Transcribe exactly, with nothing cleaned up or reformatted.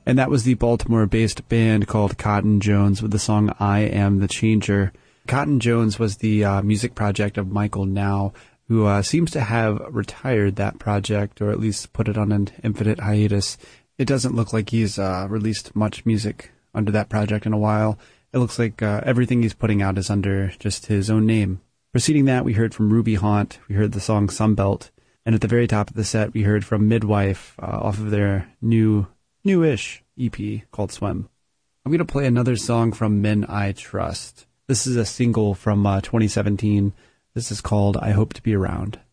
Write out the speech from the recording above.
And that was the Baltimore-based band called Cotton Jones with the song I Am the Changer. Cotton Jones was the uh, music project of Michael Now, who uh, seems to have retired that project, or at least put it on an infinite hiatus. It doesn't look like he's uh, released much music under that project in a while. It looks like uh, everything he's putting out is under just his own name. Preceding that, we heard from Ruby Haunt. We heard the song Sunbelt. And at the very top of the set, we heard from Midwife uh, off of their new, newish E P called Swim. I'm going to play another song from Men I Trust. This is a single from uh, twenty seventeen. This is called I Hope to Be Around.